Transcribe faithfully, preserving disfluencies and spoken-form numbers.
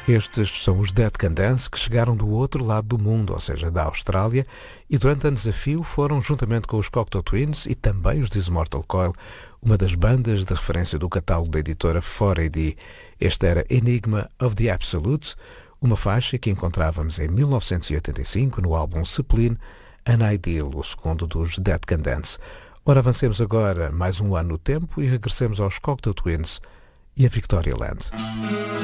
Estes são os Dead Can Dance, que chegaram do outro lado do mundo, ou seja, da Austrália, e durante anos a fio foram, juntamente com os Cocteau Twins e também os This Mortal Coil, uma das bandas de referência do catálogo da editora quatro A D. Este era Enigma of the Absolute, uma faixa que encontrávamos em mil novecentos e oitenta e cinco no álbum Spleen, An Ideal, o segundo dos Dead Can Dance. Ora, avancemos agora mais um ano no tempo e regressemos aos Cocteau Twins e a Victoria Land.